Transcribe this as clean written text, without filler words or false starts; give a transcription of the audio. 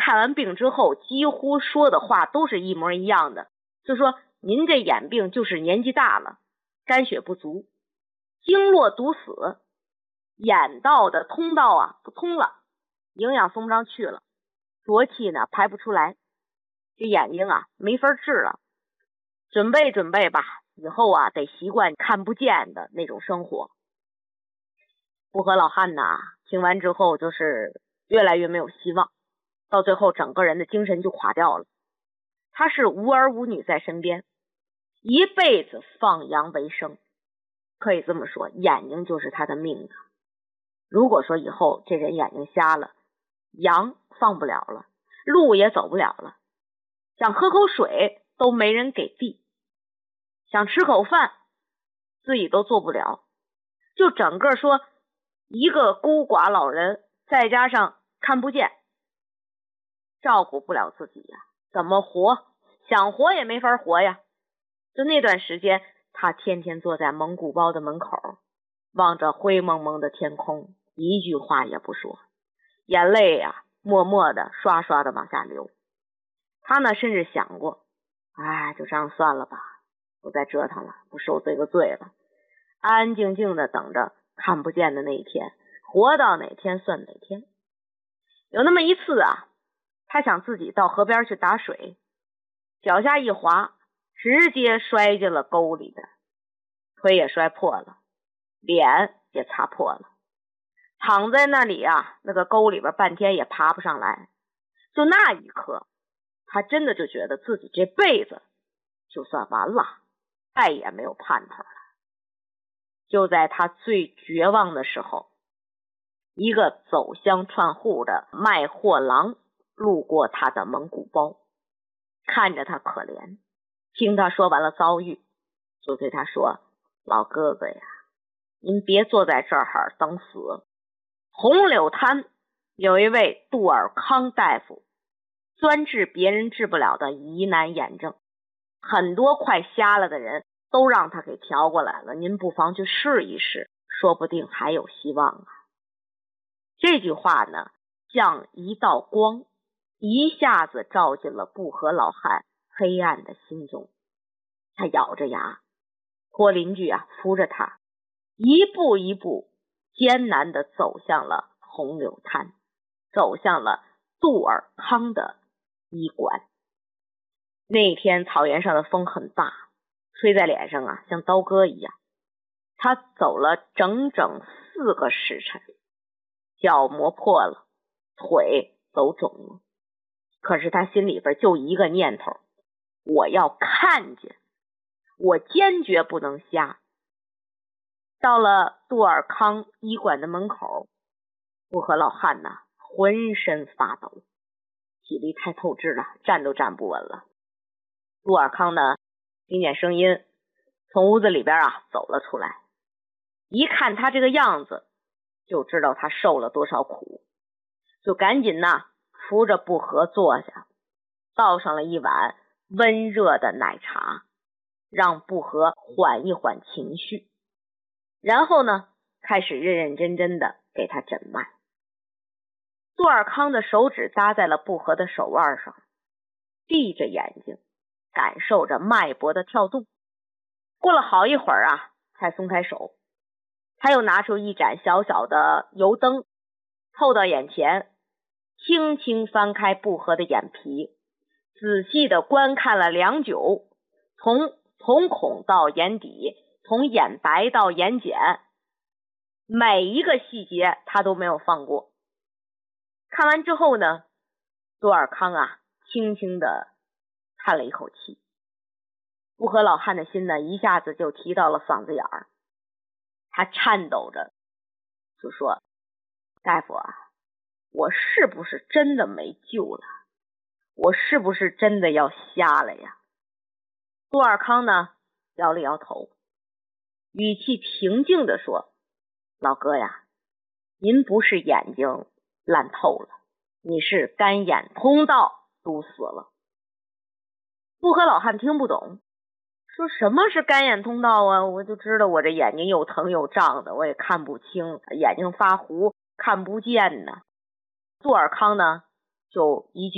看完病之后几乎说的话都是一模一样的，就说您这眼病就是年纪大了，肝血不足，经络堵死，眼道的通道啊不通了，营养送不上去了，浊气呢排不出来，这眼睛啊没法治了，准备准备吧，以后啊得习惯看不见的那种生活。不和老汉呐听完之后就是越来越没有希望，到最后整个人的精神就垮掉了。他是无儿无女在身边，一辈子放羊为生，可以这么说，眼睛就是他的命啊。如果说以后这人眼睛瞎了，羊放不了了，路也走不了了，想喝口水都没人给递，想吃口饭自己都做不了，就整个说一个孤寡老人，再加上看不见，照顾不了自己呀，怎么活？想活也没法活呀。就那段时间，他天天坐在蒙古包的门口，望着灰蒙蒙的天空，一句话也不说，眼泪呀默默的刷刷的往下流。他呢甚至想过，就这样算了吧，不再折腾了，不受这个罪了，安安静静的等着看不见的那一天，活到哪天算哪天。有那么一次啊，他想自己到河边去打水，脚下一滑，直接摔进了沟里边，腿也摔破了，脸也擦破了，躺在那里啊，那个沟里边半天也爬不上来。就那一刻，他真的就觉得自己这辈子就算完了，再也没有盼头了。就在他最绝望的时候，一个走乡串户的卖货郎路过他的蒙古包，看着他可怜，听他说完了遭遇，就对他说，老哥哥呀，您别坐在这儿等死。红柳滩有一位杜尔康大夫，专治别人治不了的疑难眼症，很多快瞎了的人都让他给调过来了，您不妨去试一试，说不定还有希望啊。这句话呢，像一道光，一下子照进了不和老汉黑暗的心中。他咬着牙，托邻居扶着他，一步一步艰难地走向了红柳滩，走向了杜尔康的医馆。那天草原上的风很大，吹在脸上像刀割一样。他走了整整4个时辰，脚磨破了，腿走肿了，可是他心里边就一个念头，我要看见，我坚决不能瞎。到了杜尔康医馆的门口，不和老汉浑身发抖，体力太透支了，站都站不稳了。杜尔康呢听见声音，从屋子里边走了出来，一看他这个样子，就知道他受了多少苦，就赶紧扶着不和坐下，倒上了一碗温热的奶茶，让不和缓一缓情绪，然后呢开始认认真真的给他诊脉。杜尔康的手指搭在了不和的手腕上，闭着眼睛感受着脉搏的跳动。过了好一会儿才松开手，他又拿出一盏小小的油灯，凑到眼前，轻轻翻开不和的眼皮，仔细的观看了良久，从瞳孔到眼底，从眼白到眼睑，每一个细节他都没有放过。看完之后呢，杜尔康轻轻的叹了一口气。不和老汉的心呢一下子就提到了嗓子眼儿，他颤抖着就说，大夫我是不是真的没救了？我是不是真的要瞎了呀？杜尔康呢摇了摇头，语气平静地说，老哥呀，您不是眼睛烂透了，你是肝眼通道堵死了。不和老汉听不懂，说什么是肝眼通道我就知道我这眼睛又疼又胀的，我也看不清，眼睛发糊，看不见呢。杜尔康呢就一句